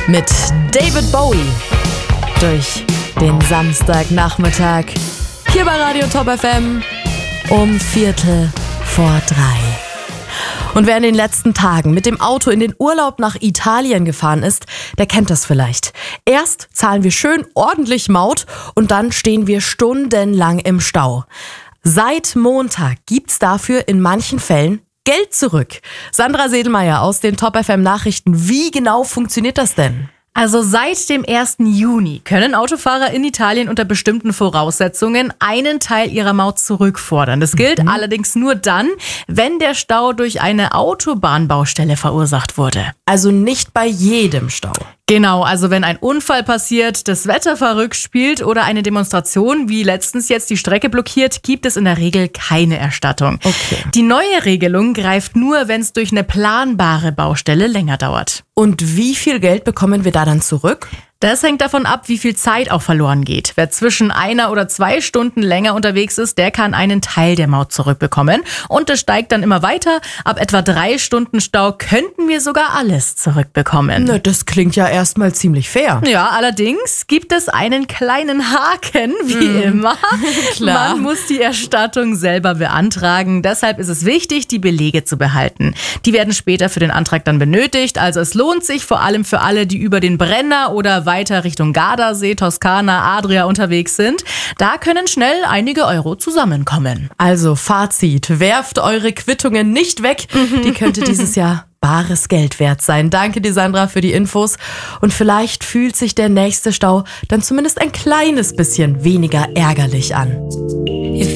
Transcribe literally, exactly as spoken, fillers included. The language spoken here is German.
Mit David Bowie durch den Samstagnachmittag hier bei Radio Top F M um Viertel vor drei. Und wer in den letzten Tagen mit dem Auto in den Urlaub nach Italien gefahren ist, der kennt das vielleicht. Erst zahlen wir schön ordentlich Maut und dann stehen wir stundenlang im Stau. Seit Montag gibt's dafür in manchen Fällen Geld zurück. Sandra Sedelmeier aus den Top F M Nachrichten. Wie genau funktioniert das denn? Also seit dem ersten Juni können Autofahrer in Italien unter bestimmten Voraussetzungen einen Teil ihrer Maut zurückfordern. Das gilt mhm. allerdings nur dann, wenn der Stau durch eine Autobahnbaustelle verursacht wurde. Also nicht bei jedem Stau. Genau, also wenn ein Unfall passiert, das Wetter verrückt spielt oder eine Demonstration wie letztens jetzt die Strecke blockiert, gibt es in der Regel keine Erstattung. Okay. Die neue Regelung greift nur, wenn es durch eine planbare Baustelle länger dauert. Und wie viel Geld bekommen wir da dann zurück? Das hängt davon ab, wie viel Zeit auch verloren geht. Wer zwischen einer oder zwei Stunden länger unterwegs ist, der kann einen Teil der Maut zurückbekommen. Und das steigt dann immer weiter. Ab etwa drei Stunden Stau könnten wir sogar alles zurückbekommen. Na, das klingt ja erstmal ziemlich fair. Ja, allerdings gibt es einen kleinen Haken, wie mm. immer. Klar. Man muss die Erstattung selber beantragen. Deshalb ist es wichtig, die Belege zu behalten. Die werden später für den Antrag dann benötigt. Also es lohnt sich vor allem für alle, die über den Brenner oder weiter Richtung Gardasee, Toskana, Adria unterwegs sind. Da können schnell einige Euro zusammenkommen. Also Fazit, werft eure Quittungen nicht weg. Die könnte dieses Jahr bares Geld wert sein. Danke dir, Sandra, für die Infos. Und vielleicht fühlt sich der nächste Stau dann zumindest ein kleines bisschen weniger ärgerlich an.